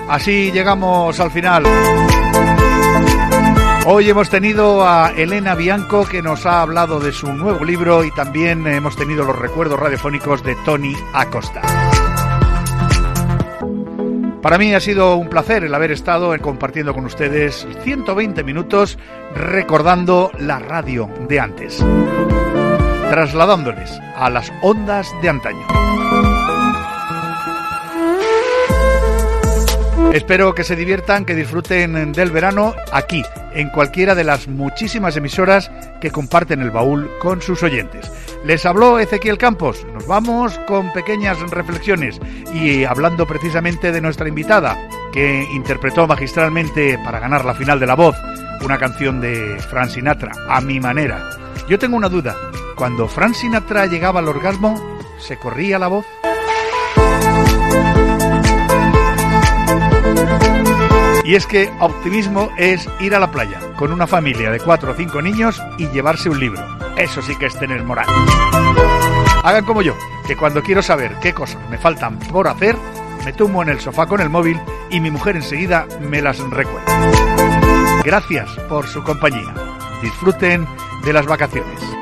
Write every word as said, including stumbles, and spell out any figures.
Así llegamos al final. Hoy hemos tenido a Elena Bianco, que nos ha hablado de su nuevo libro, y también hemos tenido los recuerdos radiofónicos de Tony Acosta. Para mí ha sido un placer el haber estado compartiendo con ustedes ciento veinte minutos recordando la radio de antes, trasladándoles a las ondas de antaño. Espero que se diviertan, que disfruten del verano aquí, en cualquiera de las muchísimas emisoras que comparten el baúl con sus oyentes. Les habló Ezequiel Campos. Nos vamos con pequeñas reflexiones y hablando precisamente de nuestra invitada, que interpretó magistralmente para ganar la final de La Voz una canción de Frank Sinatra, A Mi Manera. Yo tengo una duda. Cuando Frank Sinatra llegaba al orgasmo, ¿se corría la voz? Y es que optimismo es ir a la playa con una familia de cuatro o cinco niños y llevarse un libro. Eso sí que es tener moral. Hagan como yo, que cuando quiero saber qué cosas me faltan por hacer, me tumbo en el sofá con el móvil y mi mujer enseguida me las recuerda. Gracias por su compañía. Disfruten de las vacaciones.